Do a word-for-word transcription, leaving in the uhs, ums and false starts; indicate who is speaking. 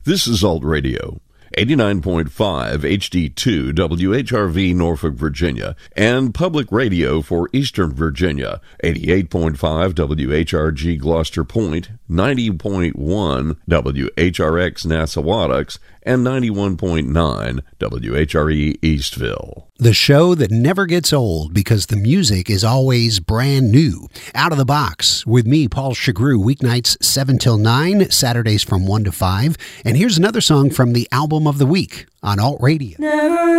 Speaker 1: This is Alt Radio, eighty-nine point five H D two W H R V Norfolk, Virginia, and Public Radio for Eastern Virginia, eighty-eight point five W H R G Gloucester Point, ninety point one W H R X Nassawadox, and ninety-one point nine W H R E Eastville.
Speaker 2: The show that never gets old because the music is always brand new. Out of the Box with me, Paul Chagru, weeknights seven till nine, Saturdays from one to five. And here's another song from the album of the week on Alt Radio. Never